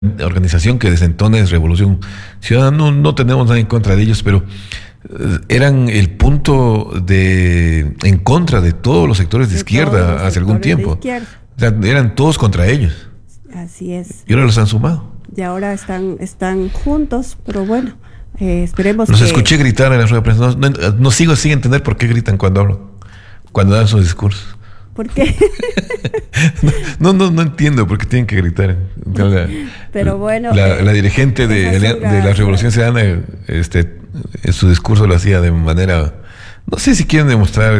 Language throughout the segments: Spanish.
organización que desentona es Revolución Ciudadana. No tenemos nada en contra de ellos, pero eran el punto en contra de todos los sectores de izquierda hace algún tiempo. O sea, eran todos contra ellos. Así es. Y ahora los han sumado. Y ahora están juntos, pero bueno, esperemos Los escuché gritar en la rueda de prensa. No sigo sin entender por qué gritan cuando hablan, cuando dan sus discursos. ¿Por qué? No entiendo por qué tienen que gritar. Pero bueno, la dirigente de la Revolución Ciudadana, su discurso lo hacía de manera, no sé si quieren demostrar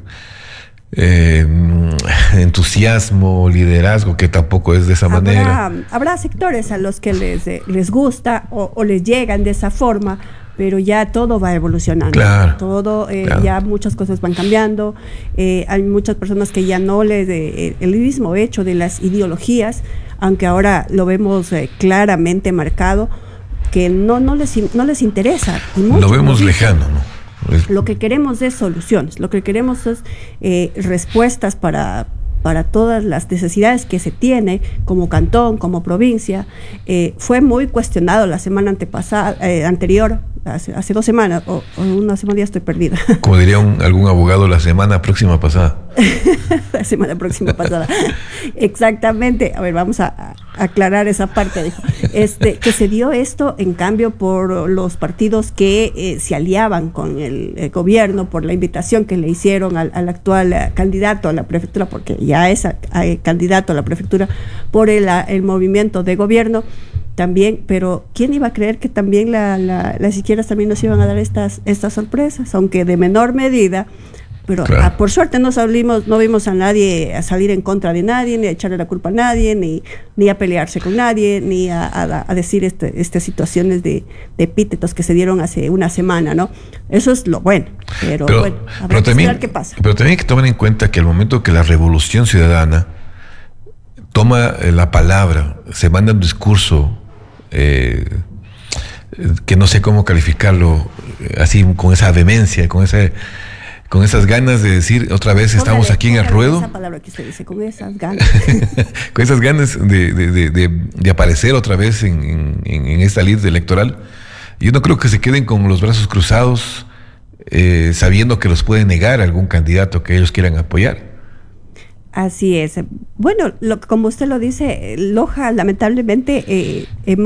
entusiasmo, liderazgo, que tampoco es de esa manera. Habrá sectores a los que les gusta o les llegan de esa forma, pero ya todo va evolucionando. Claro, claro. Ya muchas cosas van cambiando. Hay muchas personas que ya no el mismo hecho de las ideologías, aunque ahora lo vemos claramente marcado, que no les interesa. Lo vemos lejano, ¿no? Lo que queremos es soluciones, lo que queremos es respuestas para todas las necesidades que se tiene como cantón, como provincia. Fue muy cuestionado la semana anterior, hace 2 semanas, o una semana, ya estoy perdida. Como diría algún abogado, la semana próxima pasada. La semana próxima pasada. Exactamente. A ver, vamos a aclarar esa parte. Dijo. Que se dio esto, en cambio, por los partidos que se aliaban con el gobierno, por la invitación que le hicieron al actual candidato a la prefectura, porque ya es candidato a la prefectura, por el movimiento de gobierno también. Pero ¿quién iba a creer que también las izquierdas también nos iban a dar estas sorpresas? Aunque de menor medida. Pero claro, por suerte no vimos a nadie a salir en contra de nadie, ni a echarle la culpa a nadie, ni a pelearse con nadie, ni a decir estas situaciones de epítetos que se dieron hace una semana, ¿no? Eso es lo bueno, pero bueno, habrá que esperar qué pasa. Pero también hay que tomar en cuenta que al momento que la Revolución Ciudadana toma la palabra, se manda un discurso que no sé cómo calificarlo, así con esa vehemencia, con esas ganas de decir otra vez estamos aquí en el ruedo. Esa palabra que usted dice, con esas ganas. Con esas ganas de aparecer otra vez en esta lid electoral. Yo no creo que se queden con los brazos cruzados, sabiendo que los puede negar algún candidato que ellos quieran apoyar. Así es. Bueno, como usted lo dice, Loja, lamentablemente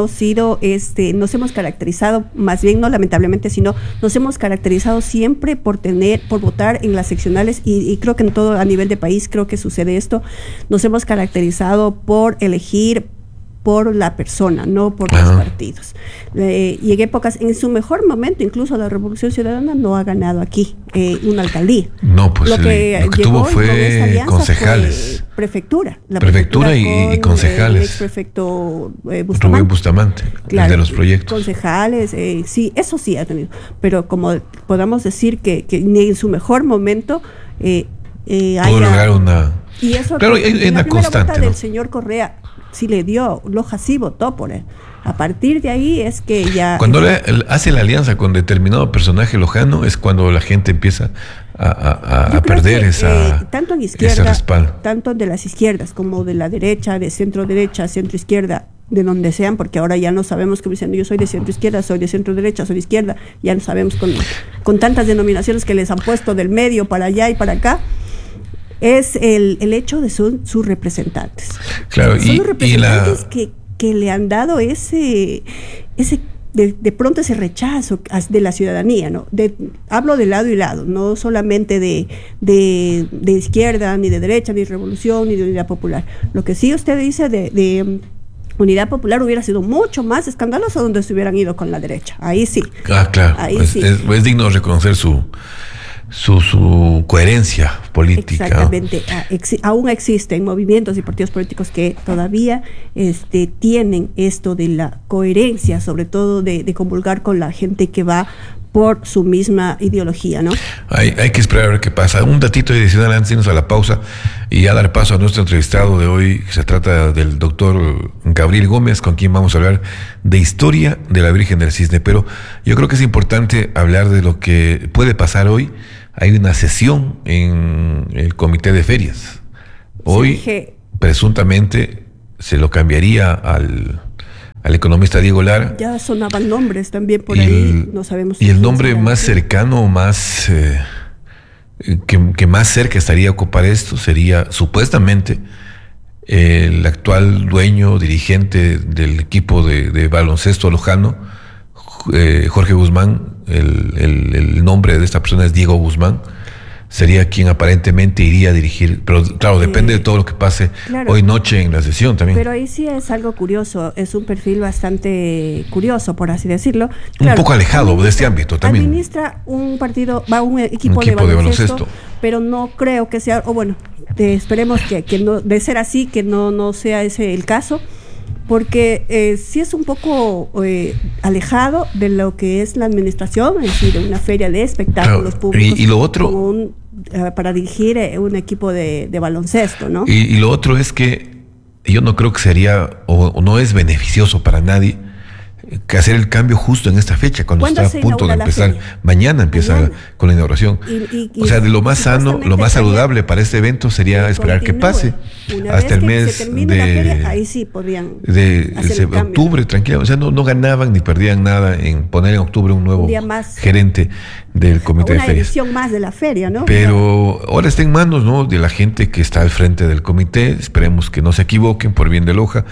nos hemos caracterizado, más bien no lamentablemente, sino nos hemos caracterizado siempre por votar en las seccionales, y creo que en todo a nivel de país creo que sucede esto. Nos hemos caracterizado por elegir por la persona, no por los partidos. Y en épocas, en su mejor momento, incluso la Revolución Ciudadana no ha ganado aquí una alcaldía. No, pues lo que tuvo fue concejales. Fue prefectura. Prefectura y concejales. El ex prefecto Rubén Bustamante, claro, el de los proyectos. Concejales, sí, eso sí ha tenido. Pero como podamos decir que ni en su mejor momento pudo lograr una... Y eso, claro, hay una constante, ¿no? Del señor Correa sí le dio, Loja sí votó por él. A partir de ahí es que ya... Cuando hace la alianza con determinado personaje lojano es cuando la gente empieza a perder tanto en izquierda, ese respaldo. Tanto de las izquierdas como de la derecha, de centro derecha, centro izquierda, de donde sean, porque ahora ya no sabemos que diciendo yo soy de centro izquierda, soy de centro derecha, soy de izquierda, ya no sabemos con tantas denominaciones que les han puesto del medio para allá y para acá. Es el hecho de sus representantes. Claro, son los representantes que le han dado ese de pronto ese rechazo de la ciudadanía, ¿no? Hablo de lado y lado, no solamente de izquierda, ni de derecha, ni de Revolución, ni de Unidad Popular. Lo que sí usted dice de Unidad Popular hubiera sido mucho más escandaloso donde se hubieran ido con la derecha. Ahí sí. Claro. Ahí sí. Es digno de reconocer su coherencia política. Exactamente. Aún existen movimientos y partidos políticos que todavía tienen esto de la coherencia, sobre todo de comulgar con la gente que va por su misma ideología, ¿no? Hay que esperar a ver qué pasa. Un datito adicional antes de irnos a la pausa y ya dar paso a nuestro entrevistado de hoy, que se trata del doctor Gabriel Gómez, con quien vamos a hablar de historia de la Virgen del Cisne. Pero yo creo que es importante hablar de lo que puede pasar hoy. Hay una sesión en el Comité de Ferias. Hoy, presuntamente, se lo cambiaría al economista Diego Lara. Ya sonaban nombres también por ahí, no sabemos. Y el nombre más cercano, más que más cerca estaría a ocupar esto sería supuestamente el actual dueño, dirigente del equipo de baloncesto lojano, Jorge Guzmán. El nombre de esta persona es Diego Guzmán. Sería quien aparentemente iría a dirigir, pero claro, depende de todo lo que pase hoy noche en la sesión también. Pero ahí sí es algo curioso, es un perfil bastante curioso, por así decirlo. Un poco alejado de este ámbito también. Administra un equipo de baloncesto, pero no creo que sea, o bueno, esperemos que no, de ser así, que no sea ese el caso, porque sí es un poco alejado de lo que es la administración, es decir, de una feria de espectáculos públicos. Y lo otro, para dirigir un equipo de baloncesto, ¿no? Y lo otro es que yo no creo que sería o no es beneficioso para nadie que hacer el cambio justo en esta fecha, cuando está a punto de empezar. Mañana empieza con la inauguración. O sea, de lo más sano, lo más saludable para este evento sería esperar que pase hasta el mes de ahí sí podrían de octubre, tranquila. O sea, no ganaban ni perdían nada en poner en octubre un nuevo gerente del comité de ferias. Una edición más de la feria, ¿no? Pero ahora está en manos, ¿no?, de la gente que está al frente del comité. Esperemos que no se equivoquen por bien de Loja,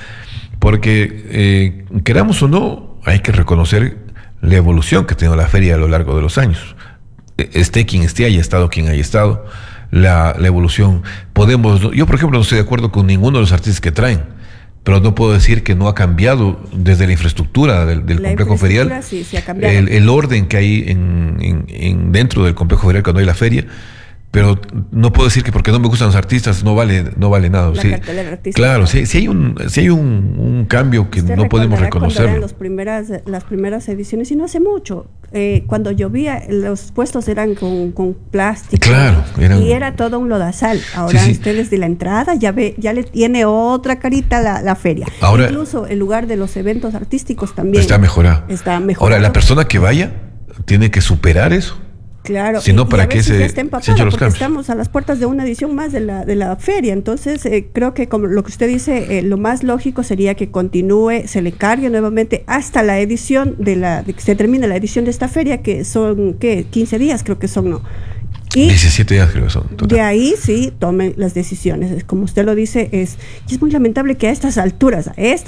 porque queramos o no, hay que reconocer la evolución que ha tenido la feria a lo largo de los años. Esté quien esté, haya estado quien haya estado, la evolución. Yo por ejemplo no estoy de acuerdo con ninguno de los artistas que traen, pero no puedo decir que no ha cambiado desde la infraestructura del complejo ferial. Sí, ha cambiado. El orden que hay dentro del complejo ferial cuando hay la feria. Pero no puedo decir que porque no me gustan los artistas no vale nada. La cartelera artística. Claro, sí hay un cambio que no podemos reconocerlo. Las primeras ediciones, y no hace mucho, cuando llovía, los puestos eran con plástico. Claro, y era todo un lodazal. Ahora ustedes de la entrada ya le tiene otra carita la feria. Ahora, incluso el lugar de los eventos artísticos también está mejorado. Ahora, la persona que vaya tiene que superar eso. Claro, sino para que se echen los cambios. Estamos a las puertas de una edición más de la feria, entonces creo que como lo que usted dice, lo más lógico sería que continúe, se le cargue nuevamente hasta la edición de que se termine la edición de esta feria, que son 15 días creo que son, ¿no? Y 17 días creo que son. Total. De ahí sí tomen las decisiones. Como usted lo dice, es muy lamentable que a estas alturas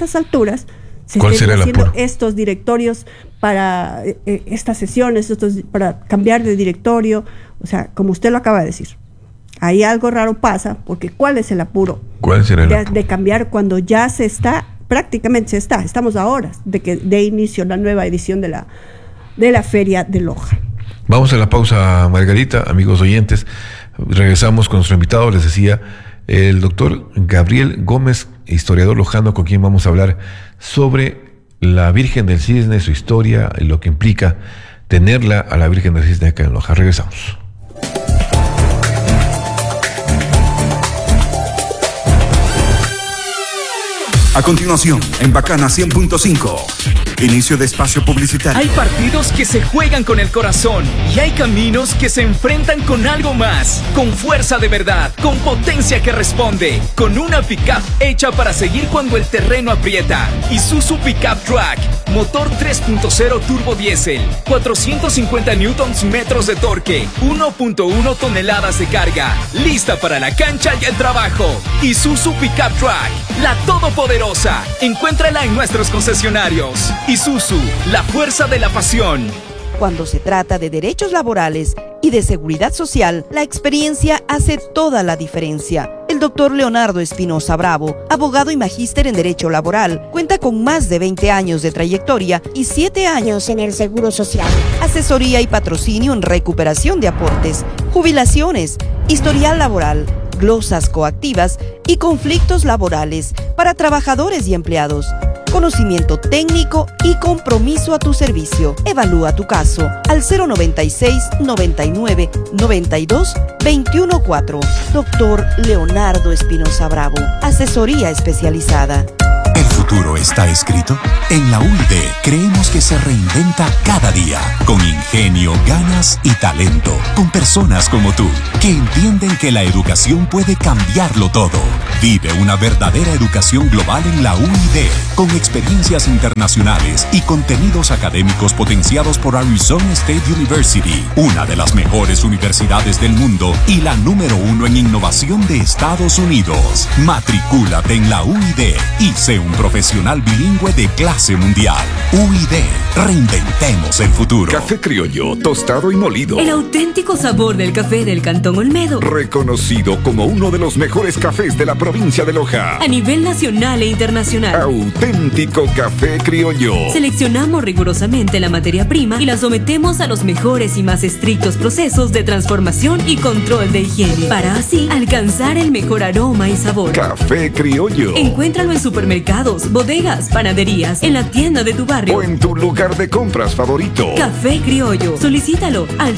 se estén haciendo estos directorios para estas sesiones, para cambiar de directorio. O sea, como usted lo acaba de decir, ahí algo raro pasa, porque ¿cuál es el apuro? ¿Cuál será el apuro? De cambiar cuando ya estamos a horas de inicio la nueva edición de la Feria de Loja. Vamos a la pausa, Margarita, amigos oyentes. Regresamos con nuestro invitado, les decía, el doctor Gabriel Gómez, historiador lojano, con quien vamos a hablar sobre la Virgen del Cisne, su historia y lo que implica tenerla a la Virgen del Cisne acá en Loja. Regresamos. A continuación, en Bacana 100.5, inicio de espacio publicitario. Hay partidos que se juegan con el corazón y hay caminos que se enfrentan con algo más, con fuerza de verdad, con potencia que responde, con una pickup hecha para seguir cuando el terreno aprieta. Isuzu Pickup Track, motor 3.0 turbo diésel, 450 newtons metros de torque, 1.1 toneladas de carga, lista para la cancha y el trabajo. Isuzu Pickup Track, la todopoderosa. Encuéntrala en nuestros concesionarios. Isuzu, la fuerza de la pasión. Cuando se trata de derechos laborales y de seguridad social, la experiencia hace toda la diferencia. El doctor Leonardo Espinosa Bravo, abogado y magíster en Derecho Laboral, cuenta con más de 20 años de trayectoria y 7 años en el Seguro Social. Asesoría y patrocinio en recuperación de aportes, jubilaciones, historial laboral, glosas coactivas y conflictos laborales para trabajadores y empleados. Conocimiento técnico y compromiso a tu servicio. Evalúa tu caso al 096 99 92 214. Doctor Leonardo Espinosa Bravo. Asesoría especializada. El futuro futuro está escrito? En la UID creemos que se reinventa cada día, con ingenio, ganas y talento, con personas como tú, que entienden que la educación puede cambiarlo todo. Vive una verdadera educación global en la UID, con experiencias internacionales y contenidos académicos potenciados por Arizona State University, una de las mejores universidades del mundo y la número 1 en innovación de Estados Unidos. Matricúlate en la UID y sé un profesional bilingüe de clase mundial. UID, reinventemos el futuro. Café criollo, tostado y molido. El auténtico sabor del café del Cantón Olmedo. Reconocido como uno de los mejores cafés de la provincia de Loja. A nivel nacional e internacional. Auténtico café criollo. Seleccionamos rigurosamente la materia prima y la sometemos a los mejores y más estrictos procesos de transformación y control de higiene, para así alcanzar el mejor aroma y sabor. Café criollo. Encuéntralo en supermercados, bodegas, panaderías, en la tienda de tu barrio o en tu lugar de compras favorito. Café criollo. Solicítalo al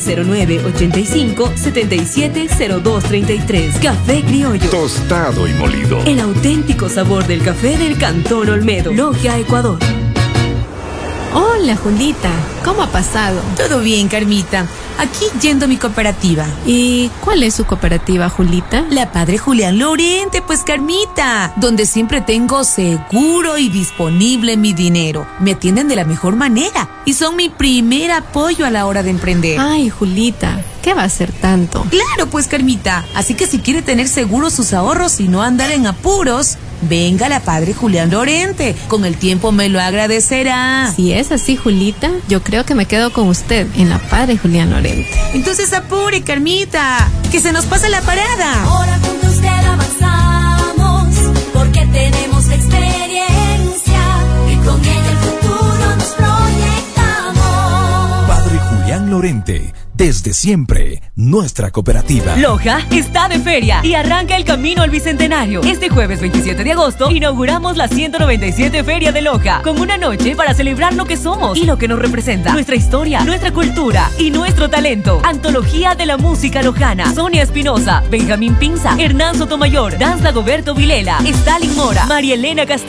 0985-770233. Café criollo. Tostado y molido. El auténtico sabor del café del Cantón Olmedo. Loja, Ecuador. Hola, Julita. ¿Cómo ha pasado? Todo bien, Carmita. Aquí yendo a mi cooperativa. ¿Y cuál es su cooperativa, Julita? La Padre Julián Lorente, pues, Carmita. Donde siempre tengo seguro y disponible mi dinero. Me atienden de la mejor manera y son mi primer apoyo a la hora de emprender. Ay, Julita, ¿qué va a ser tanto? Claro, pues, Carmita. Así que si quiere tener seguros sus ahorros y no andar en apuros, venga a la Padre Julián Lorente. Con el tiempo me lo agradecerá. Si es así, Julita, yo creo que me quedo con usted en la Padre Julián Lorente. Entonces apure, Carmita, que se nos pasa la parada. Ahora con usted avanzamos, porque tenemos la experiencia y con ella el futuro nos proyectamos. Padre Julián Lorente, desde siempre, nuestra cooperativa. Loja está de feria y arranca el camino al Bicentenario. Este jueves 27 de agosto inauguramos la 197 Feria de Loja, con una noche para celebrar lo que somos y lo que nos representa, nuestra historia, nuestra cultura y nuestro talento. Antología de la música lojana: Sonia Espinosa, Benjamín Pinza, Hernán Sotomayor, Danza Goberto Vilela, Stalin Mora, María Elena Castillo.